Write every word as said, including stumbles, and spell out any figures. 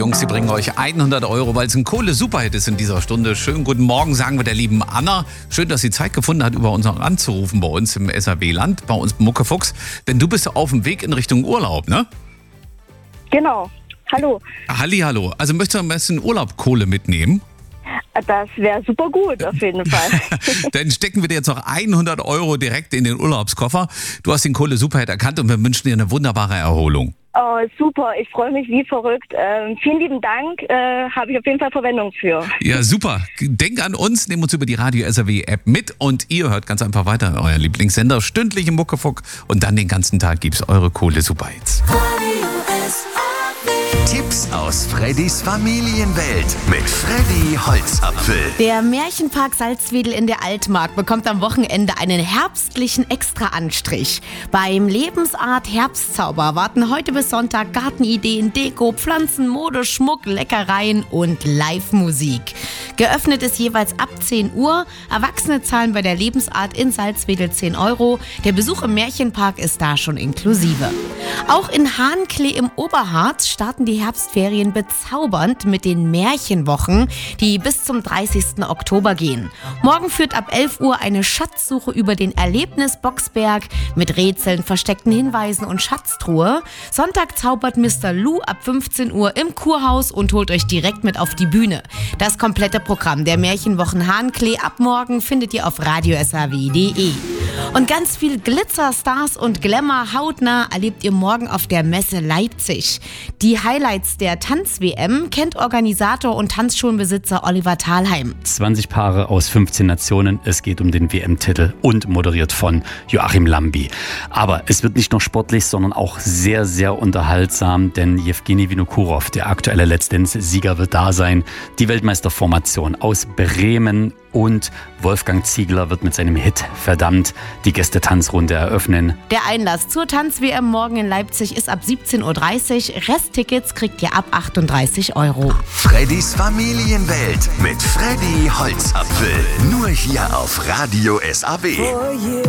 Jungs, die bringen euch hundert Euro, weil es ein Kohle-Superhit ist in dieser Stunde. Schönen guten Morgen, sagen wir der lieben Anna. Schön, dass sie Zeit gefunden hat, über uns anzurufen bei uns im S R W-Land, bei uns im Muckefuchs. Denn du bist auf dem Weg in Richtung Urlaub, ne? Genau. Hallo. Hallihallo. Also möchtest du am besten Urlaubkohle mitnehmen? Das wäre super gut, auf jeden Fall. Dann stecken wir dir jetzt noch hundert Euro direkt in den Urlaubskoffer. Du hast den Kohle-Superhit erkannt und wir wünschen dir eine wunderbare Erholung. Oh, super. Ich freue mich wie verrückt. Ähm, vielen lieben Dank. Äh, Habe ich auf jeden Fall Verwendung für. Ja, super. Denk an uns, nehmt uns über die Radio S R W-App mit und ihr hört ganz einfach weiter euer Lieblingssender stündlich im Muckefuck und dann den ganzen Tag gibt's eure Kohle-Superhits. Tipps aus Freddys Familienwelt mit Freddy Holzapfel. Der Märchenpark Salzwedel in der Altmark bekommt am Wochenende einen herbstlichen Extra-Anstrich. Beim Lebensart Herbstzauber warten heute bis Sonntag Gartenideen, Deko, Pflanzen, Mode, Schmuck, Leckereien und Live-Musik. Geöffnet ist jeweils ab zehn Uhr. Erwachsene zahlen bei der Lebensart in Salzwedel zehn Euro. Der Besuch im Märchenpark ist da schon inklusive. Auch in Hahnklee im Oberharz starten die Herbstferien bezaubernd mit den Märchenwochen, die bis zum dreißigsten Oktober gehen. Morgen führt ab elf Uhr eine Schatzsuche über den Erlebnis-Boxberg mit Rätseln, versteckten Hinweisen und Schatztruhe. Sonntag zaubert Mister Lou ab fünfzehn Uhr im Kurhaus und holt euch direkt mit auf die Bühne. Das komplette Programm der Märchenwochen Hahnklee ab morgen findet ihr auf radio s h w punkt d e. Und ganz viel Glitzer, Stars und Glamour hautnah erlebt ihr morgen auf der Messe Leipzig. Die Highlights der Tanz-W M kennt Organisator und Tanzschulenbesitzer Oliver Thalheim. zwanzig Paare aus fünfzehn Nationen. Es geht um den W M-Titel und moderiert von Joachim Lambi. Aber es wird nicht nur sportlich, sondern auch sehr, sehr unterhaltsam, denn Jewgeni Vinokurov, der aktuelle Let's Dance-Sieger, wird da sein. Die Weltmeisterformation aus Bremen und Wolfgang Ziegler wird mit seinem Hit Verdammt die Gäste-Tanzrunde eröffnen. Der Einlass zur Tanz-W M morgen in Leipzig ist ab siebzehn Uhr dreißig. Resttickets kriegt ihr ab achtunddreißig Euro. Freddys Familienwelt mit Freddy Holzapfel. Nur hier auf Radio S A W.